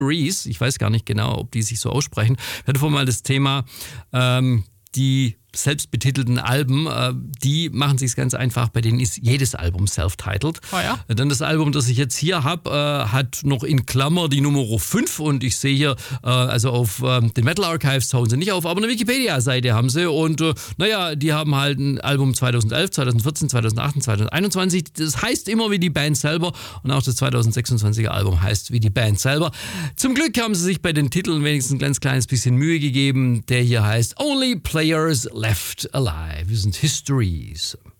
Reese, ich weiß gar nicht genau, ob die sich so aussprechen, wir hatten vorhin mal das Thema, die selbstbetitelten Alben, die machen sich ganz einfach, bei denen ist jedes Album self-titled. Oh ja? Dann das Album, das ich jetzt hier habe, hat noch in Klammer die Nummer 5 und ich sehe hier, also auf den Metal Archives tauchen sie nicht auf, aber eine Wikipedia-Seite haben sie und die haben halt ein Album 2011, 2014, 2018, 2021, das heißt immer wie die Band selber und auch das 2026er Album heißt wie die Band selber. Zum Glück haben sie sich bei den Titeln wenigstens ein ganz kleines bisschen Mühe gegeben, der hier heißt Only Players Left Alive. Wir sind Histories.